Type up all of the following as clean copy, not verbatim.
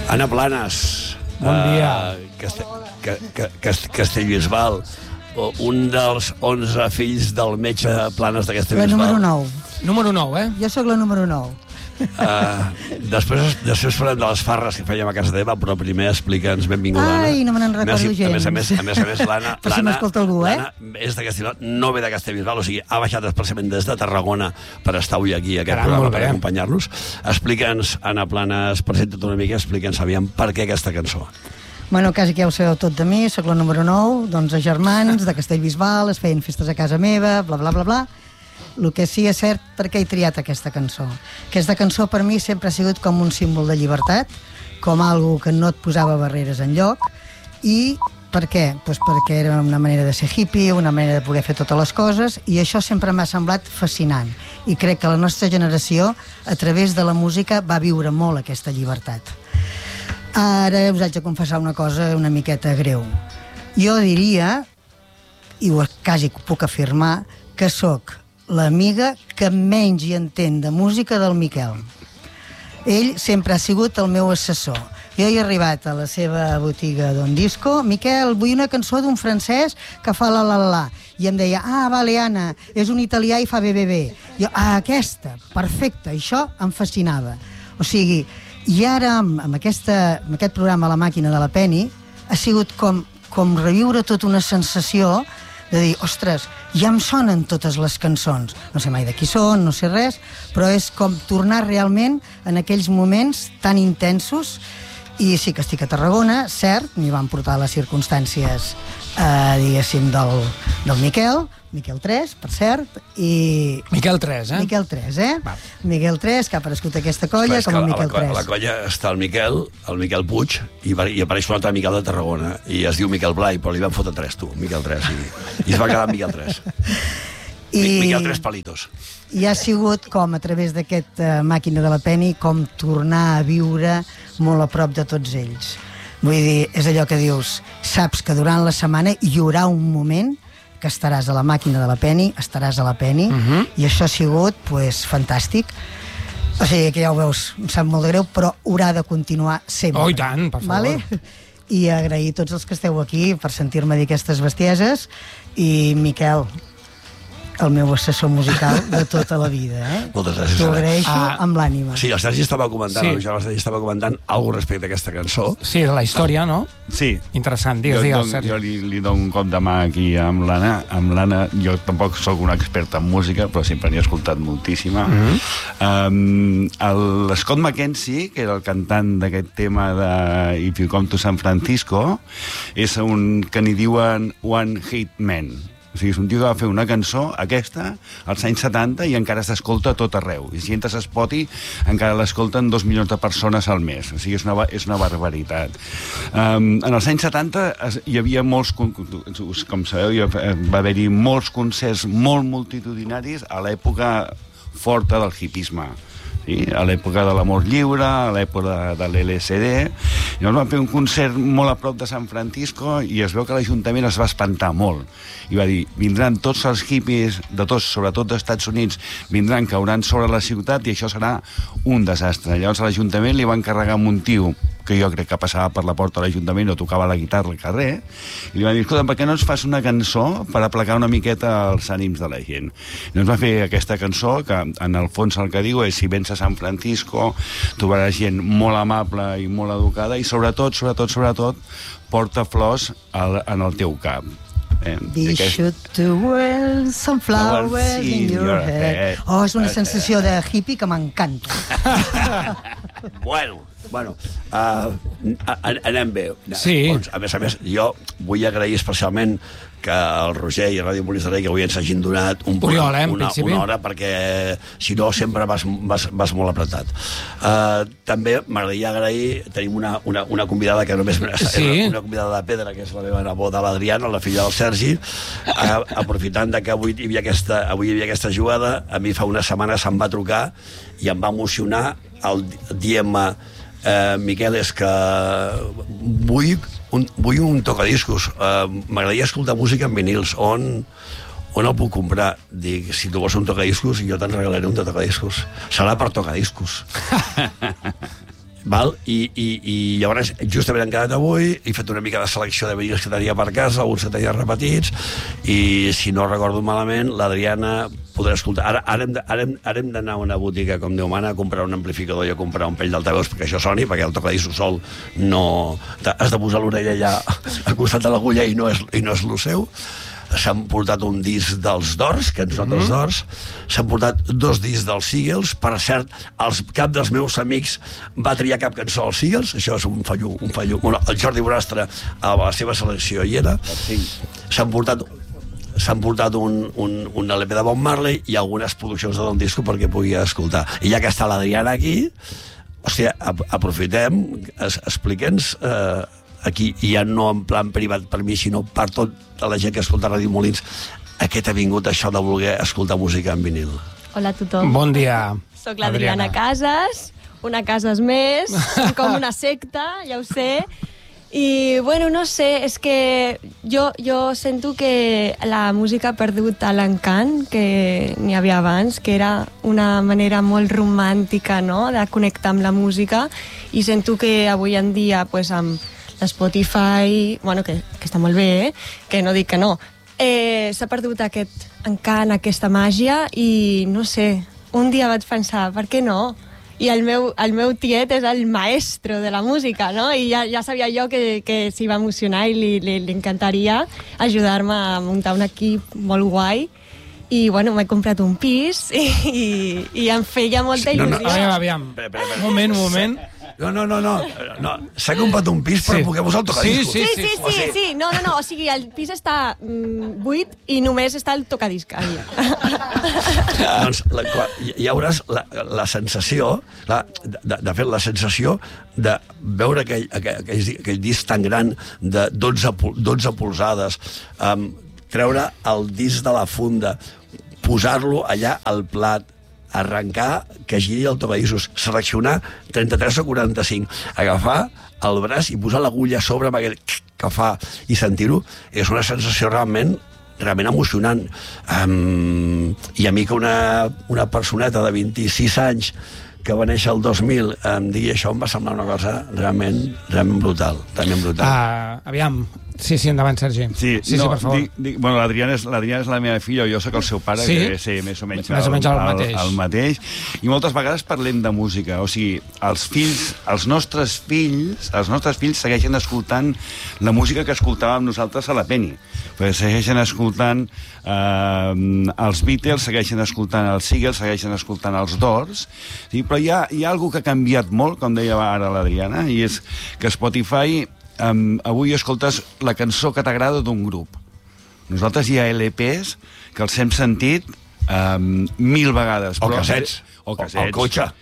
Anna Planas. Bon dia. Castellbisbal. Un dels 11 fills del metge Planas de Castellbisbal. La número 9. Número 9, Jo sóc la número 9. Després parlem de les farres que fèiem a casa teva, però primer explica'ns, benvinguda, Anna. Ai, no me n'en recordo gens. A més, l'Anna... Per si m'escolta algú, L'Anna és de Castellbisbal, no ve de Castellbisbal, o sigui, ha baixat expressament des de Tarragona per estar avui aquí a aquest programa, per acompanyar-nos. Explica'ns, Anna Planas, presenta't una mica, explica'ns, aviam, per què aquesta cançó. Bueno, quasi que ja ho sabeu tot de mi, sóc la número 9, d'11 germans, de Castellbisbal, es feien festes a casa meva, bla, bla, bla, bla. El que sí és cert, per què he triat aquesta cançó? Aquesta cançó per mi sempre ha sigut com un símbol de llibertat, com algo que no et posava barreres enlloc, i per què? Pues perquè era una manera de ser hippie, una manera de poder fer totes les coses, i això sempre m'ha semblat fascinant. I crec que la nostra generació, a través de la música, va viure molt aquesta llibertat. Ara us haig de confessar una cosa una miqueta greu. Jo diria, i quasi puc afirmar, que sóc l'amiga que menys hi entén de música del Miquel. Ell sempre ha sigut el meu assessor. Jo he arribat a la seva botiga Don Disco, Miquel, vull una cançó d'un francès que fa la. I em deia, vale, Anna, és un italià i fa BBB. Jo, aquesta, perfecte, això em fascinava. O sigui, i ara amb aquest programa La màquina de la Penny ha sigut com reviure tota una sensació de dir, ostres, ja em sonen totes les cançons. No sé mai de qui són, no sé res, però és com tornar realment en aquells moments tan intensos. I sí que estic a Tarragona, cert, m'hi van portar les circumstàncies, diguéssim, del Miquel 3, per cert, i... Miquel 3, Miquel 3, Va. Miquel 3, que ha aparegut aquesta colla com el Miquel 3. A la colla està el Miquel Puig, i apareix un altre Miquel de Tarragona, i es diu Miquel Blai, però li van fotre 3, tu, Miquel 3, i es va quedar amb Miquel 3. Miquel 3 palitos. I ha sigut com, a través d'aquest màquina de la Penny, com tornar a viure molt a prop de tots ells. Vull dir, és allò que dius, saps que durant la setmana hi haurà un moment que estaràs a la màquina de la Penny, estaràs a la Penny, i això ha sigut, pues, fantàstic. O sigui, que ja ho veus, em sap molt de greu, però haurà de continuar sempre. Oh, i tant, per favor. Vale? I agrair a tots els que esteu aquí per sentir-me dir aquestes bestieses, i Miquel, el meu assessor musical de tota la vida, Moltes gràcies. T'ho agraeixo amb l'ànima. Sí, el Sergi estava comentant, alguna respecte a aquesta cançó. Sí, de la història, no? Sí. Interessant, digues, Sergi. Jo li dono un cop de mà aquí amb l'Anna. Amb l'Anna, jo tampoc sóc una experta en música, però sempre n'he escoltat moltíssima. L'Scott McKenzie, que era el cantant d'aquest tema de If You Come to San Francisco, és un que n'hi diuen One Hit Man. O sigui, és un tio que va fer una cançó, aquesta, als anys 70, i encara s'escolta a tot arreu. I si entres a Spotify, encara l'escolten 2 milions de persones al mes. O sigui, és una barbaritat. En els anys 70 hi havia molts, com sabeu, va haver-hi molts concerts molt multitudinaris a l'època forta del hipisme. Sí, a l'època de l'amor lliure, a l'època de l'LSD. Llavors van fer un concert molt a prop de San Francisco i es veu que l'Ajuntament es va espantar molt. I va dir, vindran tots els hippies, sobretot dels Estats Units, vindran, cauran sobre la ciutat i això serà un desastre. Llavors a l'Ajuntament li va encarregar amb un tio que jo crec que passava per la porta de l'Ajuntament o tocava la guitarra al carrer, i li va dir, escolta, per què no ens fas una cançó per aplacar una miqueta els ànims de la gent? I ens va fer aquesta cançó, que en el fons el que diu és, si vens a San Francisco, trobaràs gent molt amable i molt educada, i sobretot, porta flors en el teu cap. Be sure to wear some flowers in your head. Oh, és una sensació de hippie que m'encanta. Bueno, anem bé. Sí. A més, jo vull agrair especialment que el Roger i Ràdio Molins de Rei que avui ens hagin donat una hora, perquè si no sempre vas molt apretat. També m'agradaria agrair, tenim una convidada que només és una convidada de pedra, que és la meva neboda, l'Adriana, la filla del Sergi. Aprofitant que avui hi havia aquesta jugada, a mi fa una setmana se'm va trucar i em va emocionar dient-me, Miquel, és que vull un tocadiscos, m'agradaria escoltar música en vinils, on el puc comprar? Dic, si tu vols un tocadiscos, jo te'n regalaré un tocadiscos, serà per tocadiscos. Val? I llavors justament han quedat avui, he fet una mica de selecció de vídeos que tenia per casa, alguns que tenia repetits, i si no recordo malament, l'Adriana podrà escoltar. Ara hem d'anar a una botiga, com Déu mana, a comprar un amplificador i a comprar un pell d'altaveus perquè això soni, perquè el tocadiscos sol no... Has de posar l'orella allà al costat de l'agulla i no és el seu. S'han portat un disc dels Doors, que ens són dels Doors, s'han portat 2 discs dels Seagulls. Per cert, cap dels meus amics va triar cap cançó dels Seagulls, això és un fallo. Bueno, el Jordi Bonastre a la seva selecció hi era. S'han portat un LP de Bob Marley i algunes produccions del disco perquè pugui escoltar. I ja que està l'Adriana aquí, hòstia, aprofitem, expliquem-nos aquí, i ja no en plan privat per mi, sinó per tota la gent que escolta Ràdio Molins, a què t'ha vingut això de voler escoltar música en vinil? Hola a tothom. Bon dia, Soc l'Adriana Casas, una Casas més, com una secta, ja ho sé. I, bueno, no sé, és que jo sento que la música ha perdut l'encant que n'hi havia abans, que era una manera molt romàntica, no?, de connectar amb la música, i sento que avui en dia, pues, amb Spotify, bueno, que està molt bé, que no dic que no, s'ha perdut aquest encant, aquesta màgia, i no sé, un dia vaig pensar, per què no? I el meu tiet és el maestro de la música, no? I ja sabia jo que s'hi va emocionar i li encantaria ajudar-me a muntar un equip molt guai. I, bueno, m'he comprat un pis i em feia molta il·lusió. Aviam. Un moment. No. S'ha comprat un pis per poder posar el tocadiscos. Sí. No. O sigui, el pis està buit i només està el tocadisc. Doncs ja veuràs la sensació, de fet, la sensació de veure aquell disc tan gran de 12 polzades, treure el disc de la funda, posar-lo allà al plat, arrencar, que giri el tocadiscos, seleccionar 33 o 45, agafar el braç i posar l'agulla a sobre amb aquell que fa i sentir-ho, és una sensació realment emocionant. I a mi que una personeta de 26 anys que va néixer el 2000 em digui això, em va semblar una cosa realment brutal. Aviam, sí, endavant, Sergi. Sí, per favor. Bueno, l'Adriana és la meva filla, jo sóc el seu pare, que sé més o menys el mateix. I moltes vegades parlem de música, o sigui, els nostres fills segueixen escoltant la música que escoltàvem nosaltres a la Penny, perquè segueixen escoltant els Beatles, segueixen escoltant els Seagulls, segueixen escoltant els Doors, sí? Però hi ha alguna que ha canviat molt, com deia ara l'Adriana, i és que Spotify avui escoltes la cançó que t'agrada d'un grup. Nosaltres hi ha LPs que els hem sentit 1000 vegades. O cassets. Al cotxe.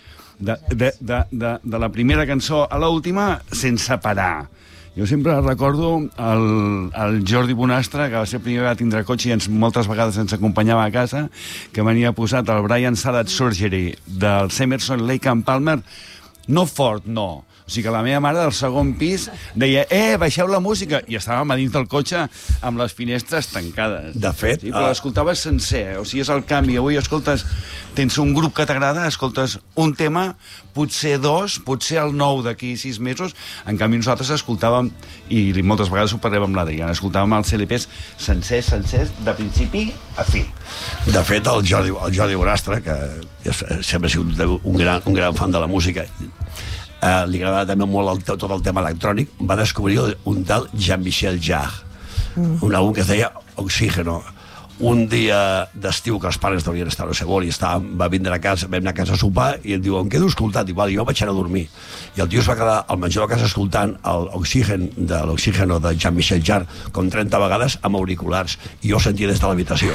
De la primera cançó a l'última, sense parar. Jo sempre recordo el Jordi Bonastre, que va ser el primer que va tindre cotxe i moltes vegades ens acompanyava a casa, que venia posat el Brian Salad Surgery del Emerson, Lake and Palmer, no fort, no. O sigui que la meva mare del segon pis deia baixeu la música, i estàvem a dins del cotxe amb les finestres tancades. De fet... Sí, però l'escoltaves sencer, o sigui, és el canvi. Avui escoltes, tens un grup que t'agrada, escoltes un tema, potser 2, potser el 9 d'aquí 6 mesos. En canvi nosaltres escoltàvem, i moltes vegades ho parlem amb l'Adriana, escoltàvem els LPs sencers, de principi a fi. De fet, el Jordi Bonastre, que sempre ha sigut un gran fan de la música, li agradava també molt tot el tema electrònic, va descobrir un tal Jean-Michel Jarre, un àlbum que es deia Oxígeno. Un dia d'estiu que els pares deurien estar a Sebol i va vindre a casa, vam anar a casa a sopar i em diu, em quedo escoltant, i jo vaig anar a dormir. I el tio es va quedar al menjador a casa escoltant l'Oxígeno de Jean-Michel Jarre com 30 vegades amb auriculars, i jo sentia des de l'habitació.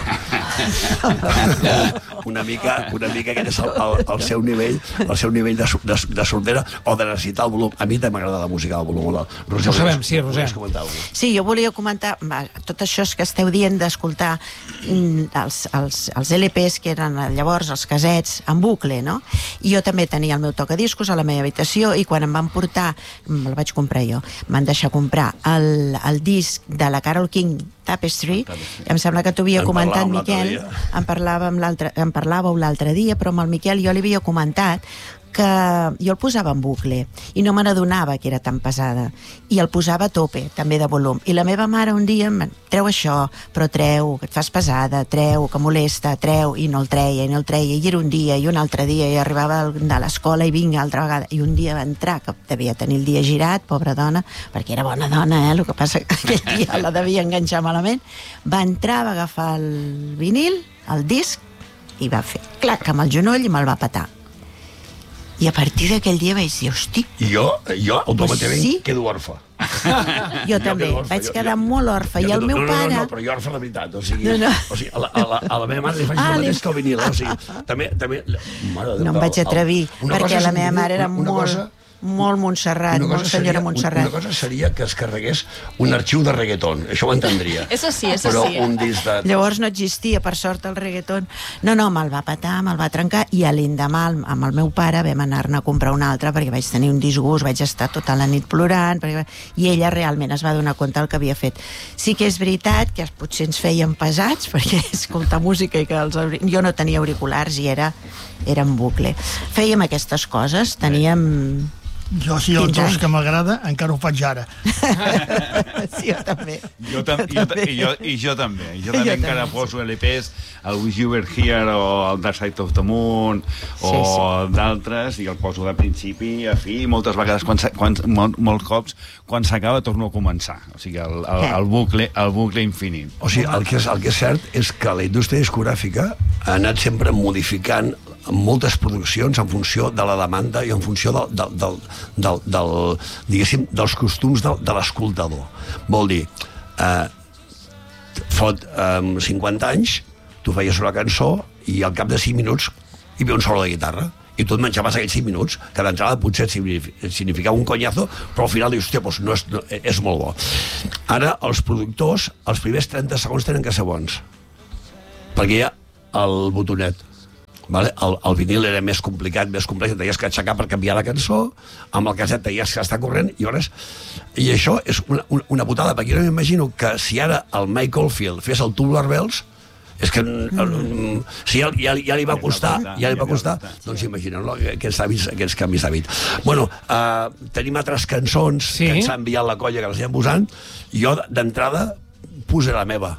Una mica aquest és el seu nivell de sordera o de necessitar el volum. A mi també m'agrada la música del volum molt alt. Ho sabem, sí, Roser. Sí, jo volia comentar tot això que esteu dient d'escoltar els LPs, que eren llavors els casets en bucle, no? I jo també tenia el meu tocadiscos a la meva habitació, i quan em van portar, el vaig comprar jo, m'han deixat comprar el disc de la Carole King, Tapestry, em sembla que t'ho havia comentat, Miquel, em parlàveu l'altre dia, però amb el Miquel jo li havia comentat que jo el posava en bucle i no me n'adonava que era tan pesada i el posava a tope, també de volum, i la meva mare un dia em treu això, però treu, que et fas pesada, treu, que molesta, treu, i no el treia, i era un dia i un altre dia, i arribava de l'escola i vinga altra vegada, i un dia va entrar, que devia tenir el dia girat, pobra dona, perquè era bona dona, el que passa que aquell dia la devia enganxar malament, va entrar, va agafar el vinil, el disc, i va fer clac amb el genoll i me'l va petar. I a partir d'aquell dia vaig dir, hosti... Jo automàticament quedo orfe. Jo també, vaig quedar molt orfe. I el meu pare... No, però jo orfe de veritat. O sigui, a la meva mare li faig el mateix que el vinil. O sigui, també... No em vaig atrevir, perquè la meva mare era molt Montserrat, molt senyora Montserrat. Una cosa seria que es carregués un arxiu de reggaeton, això ho entendria. Eso sí. Però un disc de... Llavors no existia, per sort, el reggaeton. No, me'l va petar, me'l va trencar, i a l'endemà amb el meu pare vam anar-ne a comprar un altre, perquè vaig tenir un disgust, vaig estar tota la nit plorant, i ella realment es va donar compte del que havia fet. Sí que és veritat que potser ens feien pesats, perquè escoltar música i que jo no tenia auriculars i era en bucle. Fèiem aquestes coses, teníem... Jo, si els dos que m'agrada, encara ho faig ara. Sí, jo també. Jo també encara poso LPs, el Wish You Were Here o el Dark Side of the Moon o d'altres, i el poso de principi a fi, i moltes vegades, molts cops, quan s'acaba torno a començar. O sigui, el bucle infinit. O sigui, el que és cert és que la indústria discogràfica ha anat sempre modificant moltes produccions en funció de la demanda i en funció diguéssim, dels costums de l'escoltador. Vol dir, fot 50 anys, tu feies una cançó i al cap de 5 minuts hi havia un solo de guitarra i tu et menjaves aquells 5 minuts, que d'entrada potser significava un conyazo, però al final dius, hòstia, doncs és molt bo. Ara, els productors, els primers 30 segons tenen que ser bons, perquè hi ha el botonet. Vale? El vinil era més complicat, més complex, tenies que aixecar per canviar la cançó, amb el casset tenies que estar corrent, i això és una putada, perquè jo no m'imagino que si ara el Mike Oldfield fes el Tubular Bells, és que si ja li va costar, doncs imaginen aquests canvis d'hàbit. Bueno, tenim altres cançons que ens ha enviat la colla, que les anem posant. Jo, d'entrada, posé la meva.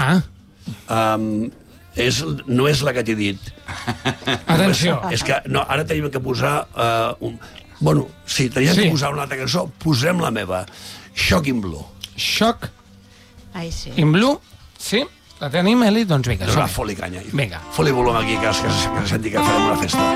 No és la que t'he dit. Atenció. És que ara tenim que posar... sí, teníem que posar una altra cançó. Posem la meva. Shock in Blue. Shock in Blue, sí. La tenim, Eli? Doncs vinga, som-hi. Foli canya. Vinga. Foli volum aquí, que se senti que farem una festa.